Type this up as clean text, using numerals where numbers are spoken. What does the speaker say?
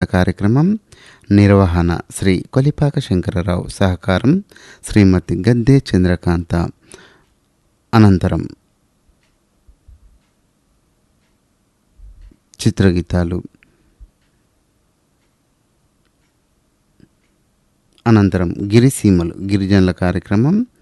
కార్యక్రమం నిర్వహణ శ్రీ కొలిపాక శంకరరావు, సహకారం శ్రీమతి గద్దె చంద్రకాంత. అనంతరం చిత్రగీతాలు. అనంతరం గిరిసీమలు గిరిజనుల కార్యక్రమం